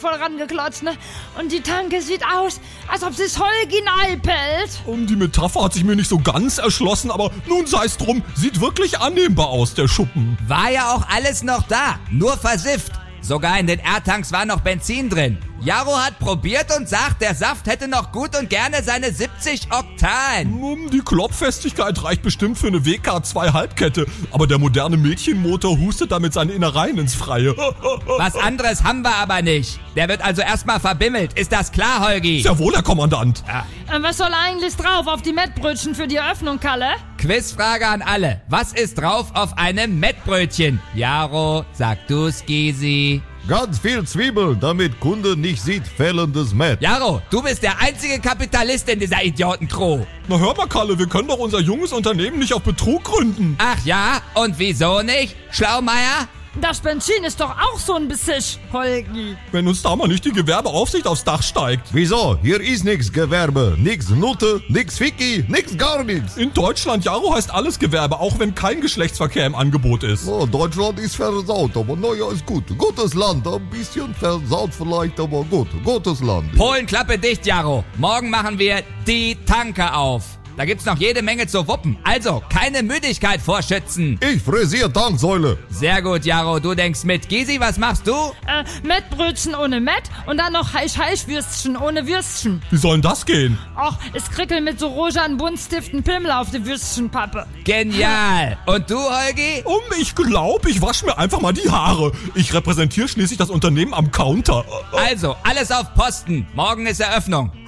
voll rangeklotzt, ne? Und die Tanke sieht aus, als ob sie's Holginal pellt. Die Metapher hat sich mir nicht so ganz erschlossen, aber nun sei's drum, sieht wirklich annehmbar aus, der Schuppen. War ja auch alles noch da, nur versifft. Sogar in den R-Tanks war noch Benzin drin. Jaro hat probiert und sagt, der Saft hätte noch gut und gerne seine 70 Oktan. Die Klopffestigkeit reicht bestimmt für eine WK2 Halbkette, aber der moderne Mädchenmotor hustet damit seine Innereien ins Freie. Was anderes haben wir aber nicht. Der wird also erstmal verbimmelt. Ist das klar, Holgi? Sehr wohl, Herr Kommandant. Ja. Was soll eigentlich drauf auf die Mettbrötchen für die Eröffnung, Kalle? Quizfrage an alle. Was ist drauf auf einem Mettbrötchen? Jaro, sag du's, Gysi. Ganz viel Zwiebel, damit Kunde nicht sieht fällendes Mett. Jaro, du bist der einzige Kapitalist in dieser Idiotencrew. Na hör mal, Kalle, wir können doch unser junges Unternehmen nicht auf Betrug gründen. Ach ja? Und wieso nicht? Schlaumeier? Das Benzin ist doch auch so ein Besisch, Holgi. Wenn uns da mal nicht die Gewerbeaufsicht aufs Dach steigt. Wieso? Hier ist nix Gewerbe, nix Nutte, nix Ficky, nix gar nix. In Deutschland, Jaro, heißt alles Gewerbe, auch wenn kein Geschlechtsverkehr im Angebot ist. Oh, Deutschland ist versaut, aber naja, ist gut. Gutes Land, ein bisschen versaut vielleicht, aber gut. Gutes Land. Polen, Klappe dicht, Jaro. Morgen machen wir die Tanke auf. Da gibt's noch jede Menge zu wuppen. Also, keine Müdigkeit vorschützen. Ich frisier Tanksäule. Sehr gut, Jaro, du denkst mit. Gysi, was machst du? Mettbrötchen ohne Mett und dann noch Heisch-Heisch-Würstchen ohne Würstchen. Wie soll denn das gehen? Och, es krickelt mit so rosanen Buntstiften Pimmel auf die Würstchenpappe. Genial. Und du, Holgi? Ich glaube, ich wasche mir einfach mal die Haare. Ich repräsentiere schließlich das Unternehmen am Counter. Also, alles auf Posten. Morgen ist Eröffnung.